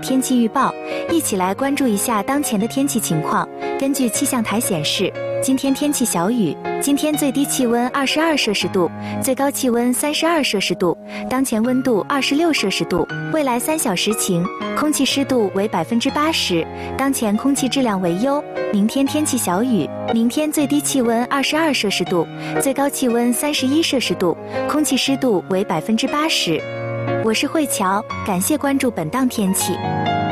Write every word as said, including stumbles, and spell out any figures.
天气预报，一起来关注一下当前的天气情况。根据气象台显示，今天天气小雨，今天最低气温二十二摄氏度，最高气温三十二摄氏度，当前温度二十六摄氏度。未来三小时晴，空气湿度为百分之八十，当前空气质量为优。明天天气小雨，明天最低气温二十二摄氏度，最高气温三十一摄氏度，空气湿度为百分之八十。我是慧乔，感谢关注本档天气。